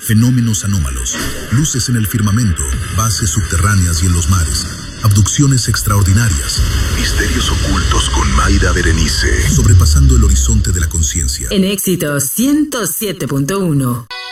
fenómenos anómalos, luces en el firmamento, bases subterráneas y en los mares, abducciones extraordinarias, misterios ocultos con Mayra Berenice, sobrepasando el horizonte de la conciencia. En Éxitos 107.1.